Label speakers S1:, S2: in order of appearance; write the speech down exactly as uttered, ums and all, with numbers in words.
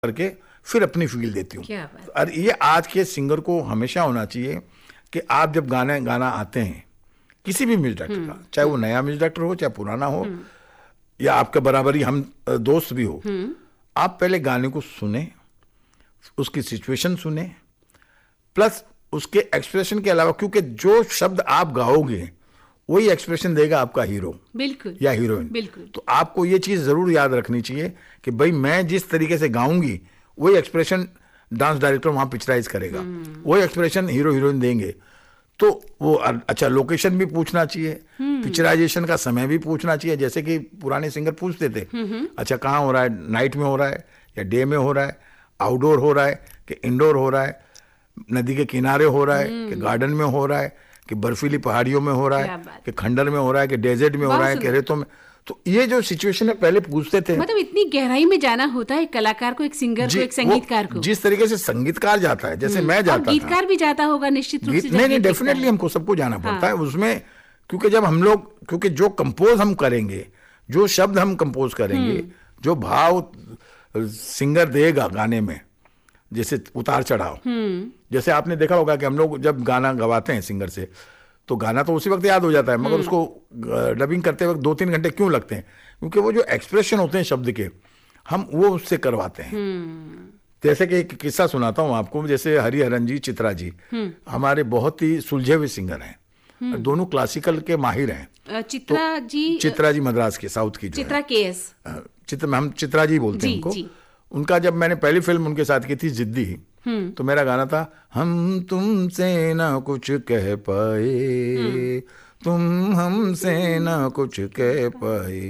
S1: करके फिर अपनी फील देती हूँ।
S2: क्या बात।
S1: और ये आज के सिंगर को हमेशा होना चाहिए कि आप जब गाने गाना आते हैं किसी भी म्यूजिक डायरेक्टर का, चाहे वो नया म्यूजिक डायरेक्टर हो चाहे पुराना हो या आपके बराबरी हम अ, दोस्त भी हो, आप पहले गाने को सुने, उसकी सिचुएशन सुने, प्लस उसके एक्सप्रेशन के अलावा, क्योंकि जो शब्द आप गाओगे वही एक्सप्रेशन देगा आपका हीरो
S2: बिल्कुल
S1: या हीरोइन।
S2: बिल्कुल।
S1: तो आपको ये चीज जरूर याद रखनी चाहिए कि भाई मैं जिस तरीके से गाऊंगी वही एक्सप्रेशन डांस डायरेक्टर वहां पिक्चराइज करेगा, वही एक्सप्रेशन हीरो हीरोइन देंगे। तो वो अच्छा लोकेशन भी पूछना चाहिए, पिक्चराइजेशन का समय भी पूछना चाहिए, जैसे कि पुराने सिंगर पूछते थे अच्छा कहाँ हो रहा है, नाइट में हो रहा है या डे में हो रहा है, आउटडोर हो रहा है कि इंडोर हो रहा है, नदी के किनारे हो रहा है कि गार्डन में हो रहा है कि बर्फीली पहाड़ियों में हो रहा है कि खंडर में हो रहा है कि डेजर्ट में हो रहा है कि रेतों में। तो ये जो सिचुएशन है पहले पूछते थे।
S2: मतलब इतनी गहराई में जाना होता है एक कलाकार को, एक सिंगर को, एक संगीतकार को।
S1: जिस तरीके से संगीतकार जाता है, जैसे मैं जाता था,
S2: गीतकार भी जाता होगा निश्चित रूप से।
S1: नहीं नहीं डेफिनेटली हमको सबको जाना पड़ता है उसमें, क्योंकि जब हम लोग, क्योंकि जो कंपोज हम करेंगे, जो शब्द हम कंपोज करेंगे, जो भाव सिंगर देगा गाने में, जैसे उतार चढ़ाव, जैसे आपने देखा होगा कि हम लोग जब गाना गवाते हैं सिंगर से तो गाना तो उसी वक्त याद हो जाता है, मगर उसको डबिंग करते वक्त दो तीन घंटे क्यों लगते हैं? क्योंकि वो जो एक्सप्रेशन होते हैं शब्द के, हम वो उससे करवाते हैं। जैसे कि एक किस्सा सुनाता हूँ आपको, जैसे हरिहरन जी, चित्रा जी हमारे बहुत ही सुलझे हुए सिंगर हैं, दोनों क्लासिकल के माहिर हैं।
S2: चित्रा
S1: तो,
S2: जी
S1: चित्रा जी मद्रास के, साउथ की,
S2: चित्रा के एस,
S1: चित्र हम चित्रा जी बोलते हैं उनको। उनका जब मैंने पहली फिल्म उनके साथ की थी जिद्दी, तो मेरा गाना था हम तुमसे ना कुछ कह पाए, तुम हमसे ना कुछ कह पाए,